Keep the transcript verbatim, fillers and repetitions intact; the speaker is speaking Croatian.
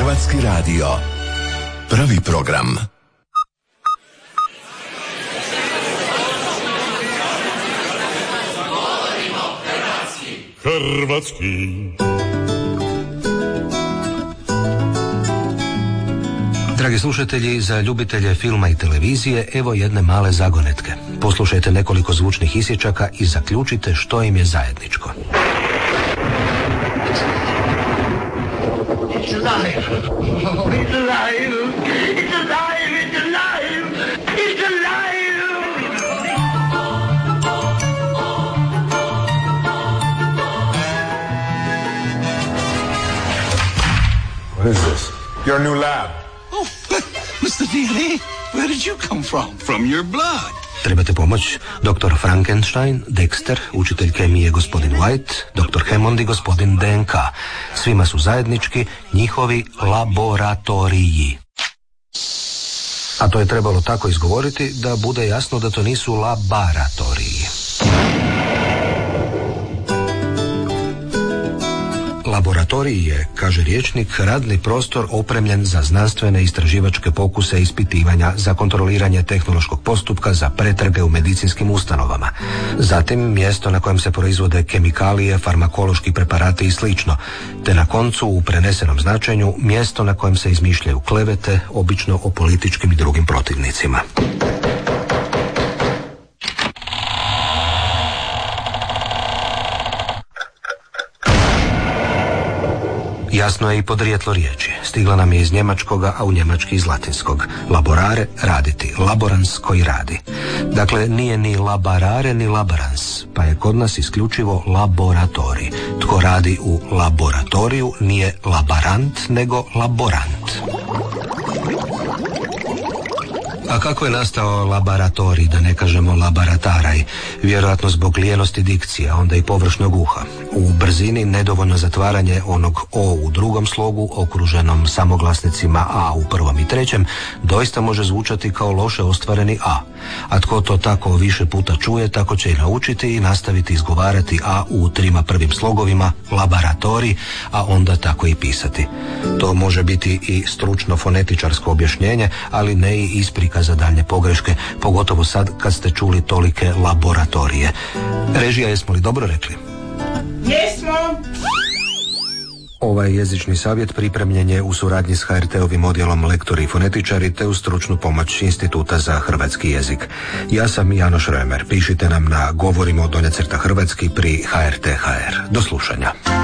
Hrvatski radio. Prvi program. Hrvatski. Dragi slušatelji, za ljubitelje filma i televizije, evo jedne male zagonetke. Poslušajte nekoliko zvučnih isječaka i zaključite što im je zajedničko. It's alive. Oh, it's alive. It's alive. It's alive. It's alive. What is this? Your new lab. Oh, Mister D N A, where did you come from? From your blood. Trebate pomoć? doktor Frankenstein, Dexter, učitelj kemije gospodin White, doktor Hammond i gospodin D N K. Svima su zajednički njihovi laboratoriji. A to je trebalo tako izgovoriti da bude jasno da to nisu laboratoriji. Laboratorij je, kaže rječnik, radni prostor opremljen za znanstvene istraživačke pokuse i ispitivanja, za kontroliranje tehnološkog postupka, za pretrage u medicinskim ustanovama. Zatim mjesto na kojem se proizvode kemikalije, farmakološki preparati i slično. Te na koncu, u prenesenom značenju, mjesto na kojem se izmišljaju klevete, obično o političkim i drugim protivnicima. Jasno je i podrijetlo riječi. Stigla nam je iz njemačkoga, a u njemački iz latinskog. Laborare, raditi. Laborans, koji radi. Dakle, nije ni laborare ni laborans, pa je kod nas isključivo laboratorij. Tko radi u laboratoriju nije laborant, nego laborant. A kako je nastao laboratorij, da ne kažemo laborataraj? Vjerojatno zbog lijenosti dikcije, a onda i površnog uha. U brzini nedovoljno zatvaranje onog O u drugom slogu, okruženom samoglasnicima A u prvom i trećem, doista može zvučati kao loše ostvareni A. A tko to tako više puta čuje, tako će i naučiti i nastaviti izgovarati A u trima prvim slogovima, laboratorij, a onda tako i pisati. To može biti i stručno fonetičarsko objašnjenje, ali ne i isprika za daljnje pogreške, pogotovo sad kad ste čuli tolike laboratorije. Režija, jesmo li dobro rekli? Jesmo. Ovaj jezični savjet pripremljen je u suradnji s H R T-ovim odjelom lektori i fonetičari te uz stručnu pomoć Instituta za hrvatski jezik. Ja sam Janoš Römer. Pišite nam na govorimo donja crta hrvatski pri H R T H R. Do slušanja.